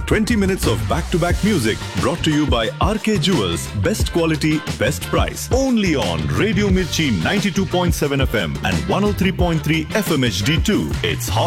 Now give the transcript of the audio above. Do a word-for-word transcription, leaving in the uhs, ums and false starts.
twenty minutes of back-to-back music brought to you by R K Jewels. Best quality, best price. Only on Radio Mirchi ninety-two point seven F M and one oh three point three F M H D two. It's hot.